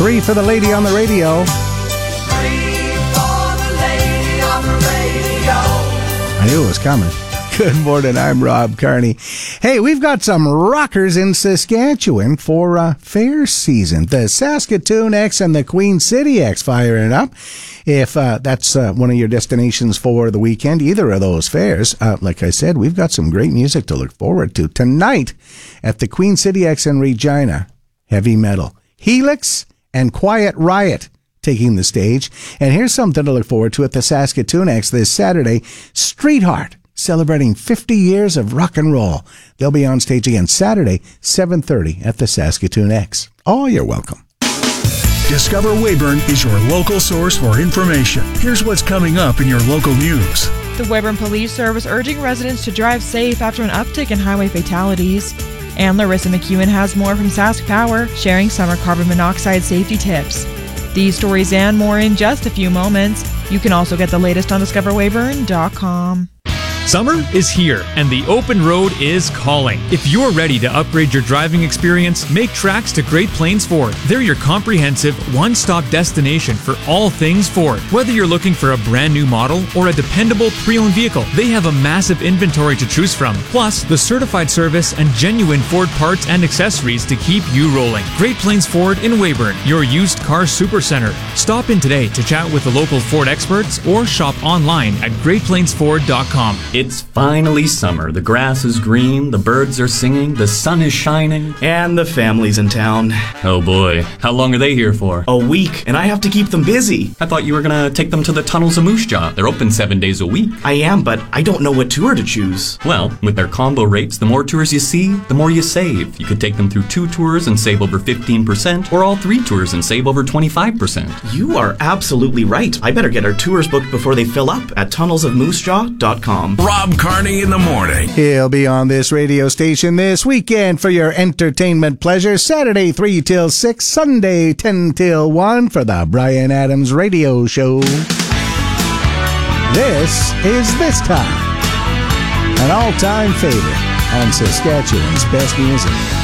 3 for the lady on the radio. 3 for the lady on the radio. I knew it was coming. Good morning, I'm Rob Carney. Hey, we've got some rockers in Saskatchewan for fair season. The Saskatoon X and the Queen City X firing up. If that's one of your destinations for the weekend, either of those fairs, like I said, we've got some great music to look forward to. Tonight at the Queen City X in Regina, heavy metal. Helix and Quiet Riot taking the stage. And here's something to look forward to at the Saskatoon X this Saturday. Streetheart, celebrating 50 years of rock and roll. They'll be on stage again Saturday, 7:30 at the Saskatoon X. Oh, you're welcome. Discover Weyburn is your local source for information. Here's what's coming up in your local news. The Weyburn Police Service urging residents to drive safe after an uptick in highway fatalities. And Larissa McEwen has more from Sask Power, sharing summer carbon monoxide safety tips. These stories and more in just a few moments. You can also get the latest on discoverweyburn.com. Summer is here, and the open road is calling. If you're ready to upgrade your driving experience, make tracks to Great Plains Ford. They're your comprehensive, one-stop destination for all things Ford. Whether you're looking for a brand new model or a dependable pre-owned vehicle, they have a massive inventory to choose from. Plus, the certified service and genuine Ford parts and accessories to keep you rolling. Great Plains Ford in Weyburn, your used car supercenter. Stop in today to chat with the local Ford experts or shop online at greatplainsford.com. It's finally summer. The grass is green, the birds are singing, the sun is shining. And the family's in town. Oh boy, how long are they here for? A week, and I have to keep them busy. I thought you were gonna take them to the Tunnels of Moose Jaw. They're open 7 days a week. I am, but I don't know what tour to choose. Well, with their combo rates, the more tours you see, the more you save. You could take them through 2 tours and save over 15%, or all 3 tours and save over 25%. You are absolutely right. I better get our tours booked before they fill up at tunnelsofmoosejaw.com. Rob Carney in the morning. He'll be on this radio station this weekend for your entertainment pleasure. Saturday 3 till 6, Sunday 10 till 1 for the Brian Adams Radio Show. This is This Time, an all-time favorite on Saskatchewan's best music.